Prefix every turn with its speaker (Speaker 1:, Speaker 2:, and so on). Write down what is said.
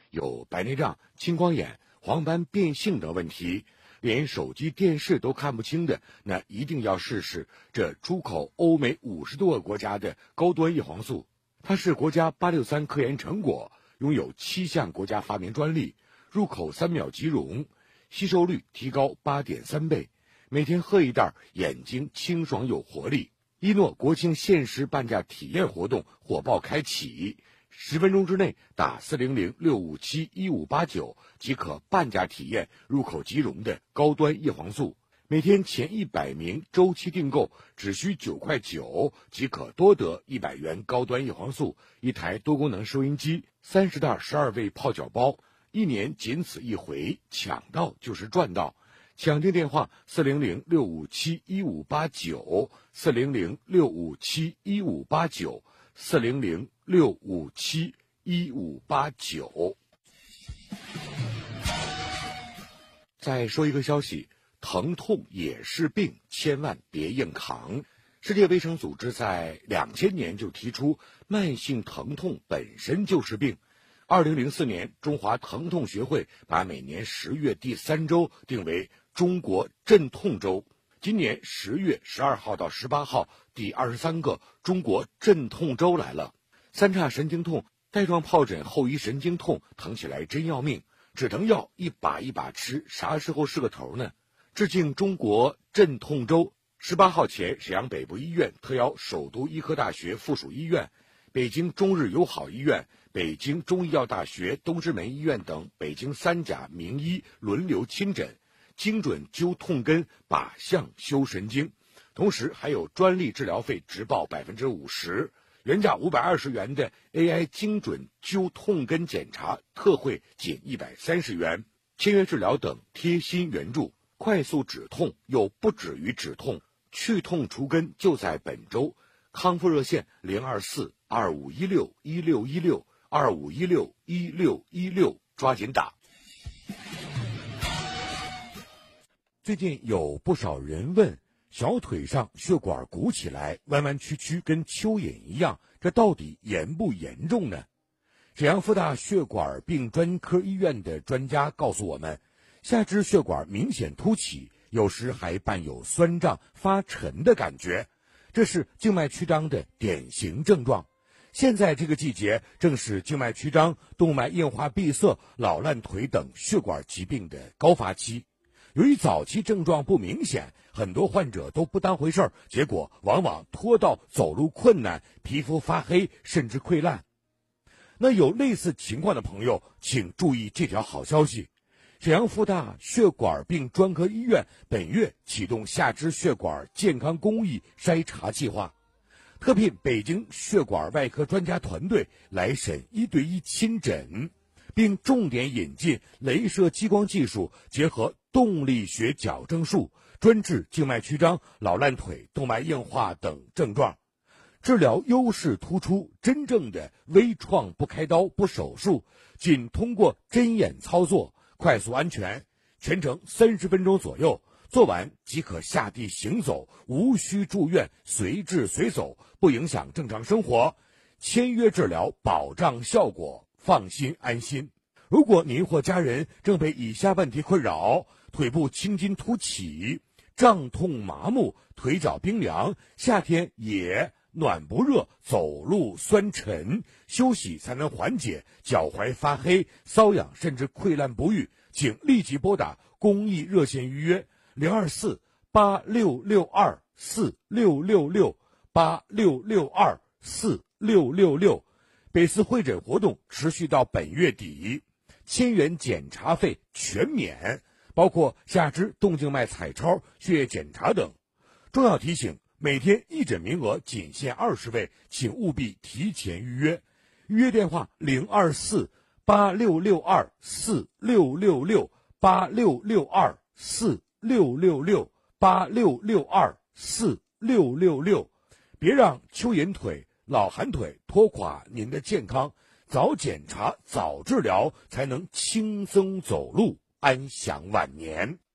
Speaker 1: 有白内障、青光眼、黄斑变性等问题，连手机电视都看不清的，那一定要试试这出口欧美50多个国家的高端叶黄素。它是国家863科研成果，拥有7项国家发明专利，入口3秒即溶，吸收率提高8.3倍，每天喝一袋，眼睛清爽有活力。一诺国庆限时半价体验活动火爆开启，10分钟之内打400-657-1589即可半价体验入口即溶的高端叶黄素。每天前100名周期订购只需9.9块即可多得100元高端叶黄素，一台多功能收音机，30袋12味泡脚包，1年仅此一回，抢到就是赚到。抢订电话400-657-1589 400-657-1589 400-657-1589。再说一个消息，疼痛也是病，千万别硬扛。世界卫生组织在2000年就提出，慢性疼痛本身就是病。2004年，中华疼痛学会把每年10月第3周定为中国镇痛周。今年10月12号到18号，第23个中国镇痛周来了。三叉神经痛、带状疱疹后遗神经痛，疼起来真要命，止疼药一把一把吃，啥时候是个头呢？致敬中国镇痛周。18号前，沈阳北部医院特邀首都医科大学附属医院、北京中日友好医院、北京中医药大学东直门医院等北京3甲名医轮流亲诊，精准灸痛根，靶向修神经。同时还有专利治疗费直报50%，原价520元的 AI 精准灸痛根检查特惠仅130元，签约治疗等贴心援助，快速止痛又不止于止痛，去痛除根就在本周。康复热线024-2516-1616 2516-1616，抓紧打。最近有不少人问，小腿上血管鼓起来弯弯曲曲跟蚯蚓一样，这到底严不严重呢？沈阳复大血管病专科医院的专家告诉我们，下肢血管明显凸起，有时还伴有酸胀发沉的感觉，这是静脉曲张的典型症状。现在这个季节正是静脉曲张、动脉硬化闭塞、老烂腿等血管疾病的高发期。由于早期症状不明显，很多患者都不当回事儿，结果往往拖到走路困难、皮肤发黑甚至溃烂。那有类似情况的朋友，请注意这条好消息。沈阳复大血管病专科医院本月启动下肢血管健康公益筛查计划，特聘北京血管外科专家团队来沈1对1亲诊，并重点引进雷射激光技术，结合动力学矫正术，专治静脉曲张、老烂腿、动脉硬化等症状。治疗优势突出，真正的微创不开刀不手术，仅通过针眼操作，快速安全，全程30分钟左右，做完即可下地行走，无需住院，随治随走，不影响正常生活。签约治疗，保障效果，放心安心。如果您或家人正被以下问题困扰：腿部青筋突起、胀痛麻木、腿脚冰凉，夏天也暖不热，走路酸沉，休息才能缓解，脚踝发黑、瘙痒甚至溃烂不愈，请立即拨打公益热线预约024-8662-4666 8662-4666。北次会诊活动持续到本月底，1000元检查费全免，包括下肢动静脉彩超、血液检查等。重要提醒，每天一诊名额仅限20位，请务必提前预约。预约电话024-8662-4666 8662-4666 8662-4666。别让蚯蚓腿、老寒腿拖垮您的健康，早检查早治疗，才能轻松走路，安享晚年。